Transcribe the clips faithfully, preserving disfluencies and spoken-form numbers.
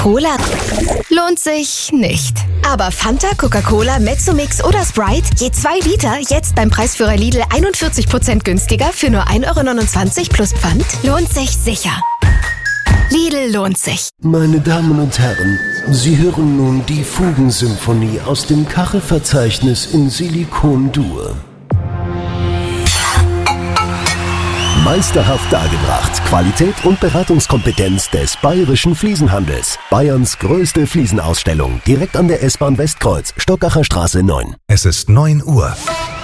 Cola lohnt sich nicht. Aber Fanta, Coca-Cola, Mezzomix oder Sprite, je zwei Liter, jetzt beim Preisführer Lidl einundvierzig Prozent günstiger für nur ein Euro neunundzwanzig plus Pfand, lohnt sich sicher. Lidl lohnt sich. Meine Damen und Herren, Sie hören nun die Fugensymphonie aus dem Kachelverzeichnis in Silikon-Dur. Meisterhaft dargebracht. Qualität und Beratungskompetenz des Bayerischen Fliesenhandels. Bayerns größte Fliesenausstellung. Direkt an der S-Bahn Westkreuz, Stockacher Straße neun. Es ist neun Uhr.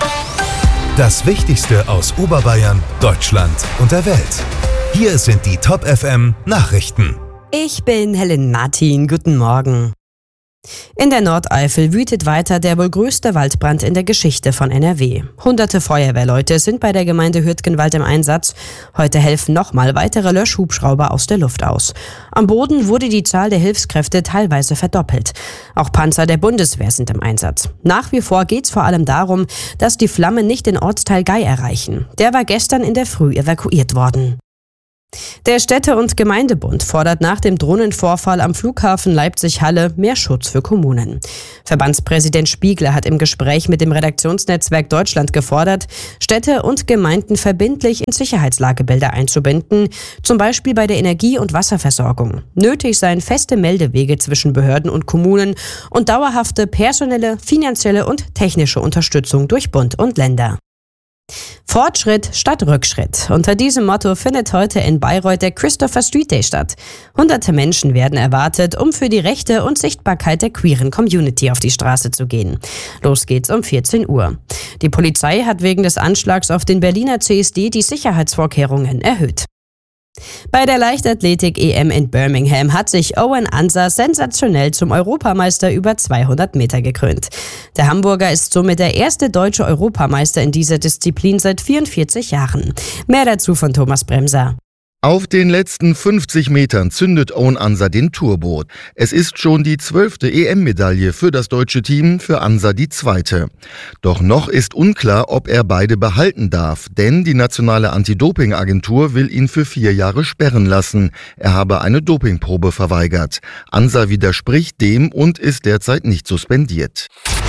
Das Wichtigste aus Oberbayern, Deutschland und der Welt. Hier sind die Top F M Nachrichten. Ich bin Helen Martin. Guten Morgen. In der Nordeifel wütet weiter der wohl größte Waldbrand in der Geschichte von N R W. Hunderte Feuerwehrleute sind bei der Gemeinde Hürtgenwald im Einsatz. Heute helfen nochmal weitere Löschhubschrauber aus der Luft aus. Am Boden wurde die Zahl der Hilfskräfte teilweise verdoppelt. Auch Panzer der Bundeswehr sind im Einsatz. Nach wie vor geht es vor allem darum, dass die Flammen nicht den Ortsteil Gei erreichen. Der war gestern in der Früh evakuiert worden. Der Städte- und Gemeindebund fordert nach dem Drohnenvorfall am Flughafen Leipzig-Halle mehr Schutz für Kommunen. Verbandspräsident Spiegler hat im Gespräch mit dem Redaktionsnetzwerk Deutschland gefordert, Städte und Gemeinden verbindlich in Sicherheitslagebilder einzubinden, zum Beispiel bei der Energie- und Wasserversorgung. Nötig seien feste Meldewege zwischen Behörden und Kommunen und dauerhafte personelle, finanzielle und technische Unterstützung durch Bund und Länder. Fortschritt statt Rückschritt. Unter diesem Motto findet heute in Bayreuth der Christopher Street Day statt. Hunderte Menschen werden erwartet, um für die Rechte und Sichtbarkeit der queeren Community auf die Straße zu gehen. Los geht's um vierzehn Uhr. Die Polizei hat wegen des Anschlags auf den Berliner C S D die Sicherheitsvorkehrungen erhöht. Bei der Leichtathletik-E M in Birmingham hat sich Owen Ansa sensationell zum Europameister über zweihundert Meter gekrönt. Der Hamburger ist somit der erste deutsche Europameister in dieser Disziplin seit vierundvierzig Jahren. Mehr dazu von Thomas Bremser. Auf den letzten fünfzig Metern zündet Owen Ansa den Turbo. Es ist schon die zwölfte E M-Medaille für das deutsche Team, für Ansa die zweite. Doch noch ist unklar, ob er beide behalten darf, denn die nationale Anti-Doping-Agentur will ihn für vier Jahre sperren lassen. Er habe eine Dopingprobe verweigert. Ansa widerspricht dem und ist derzeit nicht suspendiert.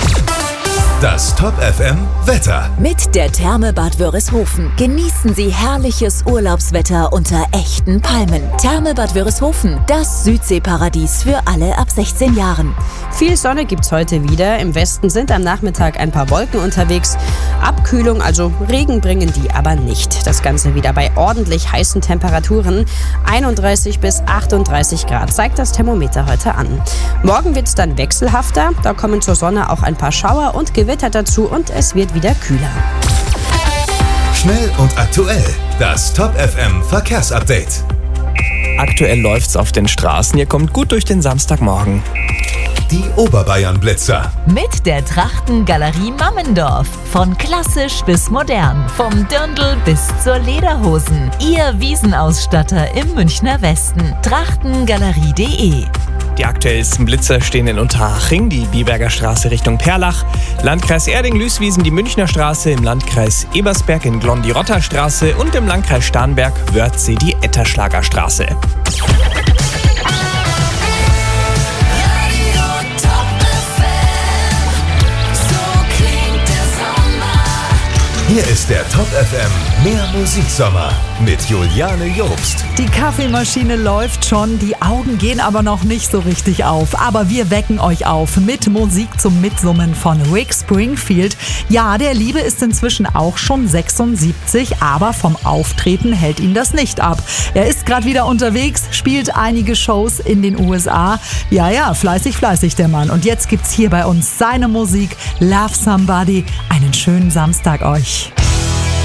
Das Top F M Wetter. Mit der Therme Bad Wörishofen genießen Sie herrliches Urlaubswetter unter echten Palmen. Therme Bad Wörishofen, das Südseeparadies für alle ab sechzehn Jahren. Viel Sonne gibt's heute wieder. Im Westen sind am Nachmittag ein paar Wolken unterwegs. Abkühlung, also Regen bringen die aber nicht. Das Ganze wieder bei ordentlich heißen Temperaturen. einunddreißig bis achtunddreißig Grad zeigt das Thermometer heute an. Morgen wird's dann wechselhafter. Da kommen zur Sonne auch ein paar Schauer und Gewitter dazu und es wird wieder kühler. Schnell und aktuell. Das Top F M Verkehrsupdate. Aktuell läuft's auf den Straßen. Ihr kommt gut durch den Samstagmorgen. Die Oberbayern-Blitzer. Mit der Trachtengalerie Mammendorf. Von klassisch bis modern. Vom Dirndl bis zur Lederhosen. Ihr Wiesenausstatter im Münchner Westen. trachtengalerie punkt de. Die aktuellsten Blitzer stehen in Unterhaching, die Biberger Straße Richtung Perlach, Landkreis Erding-Lüßwiesen die Münchner Straße, im Landkreis Ebersberg in Glonn die Rotterstraße und im Landkreis Starnberg Wörthsee die Etterschlager Straße. Hier ist der Top F M Mehr Musiksommer mit Juliane Jobst. Die Kaffeemaschine läuft schon, die Augen gehen aber noch nicht so richtig auf. Aber wir wecken euch auf mit Musik zum Mitsummen von Rick Springfield. Ja, der Liebe ist inzwischen auch schon sechsundsiebzig, aber vom Auftreten hält ihn das nicht ab. Er ist gerade wieder unterwegs, spielt einige Shows in den U S A. Ja, ja, fleißig, fleißig der Mann. Und jetzt gibt's hier bei uns seine Musik, Love Somebody. Einen schönen Samstag euch.